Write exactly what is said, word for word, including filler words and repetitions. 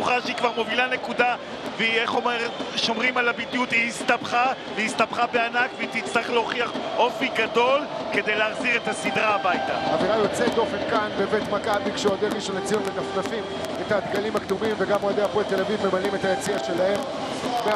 בטוחה שהיא כבר מובילה נקודה, והיא, איך אומר, שומרים על הביטיות, היא הסתבכה, והיא הסתבכה בענק, והיא תצטרך להוכיח אופי גדול כדי להחזיר את הסדרה הביתה. אווירה יוצאת דופן כאן בבית מכבי, כשאוהדי ראשון לציון מנפנפים את הדגלים הכתומים, וגם אוהדי הפועל תל אביב ממלאים את היציע שלהם.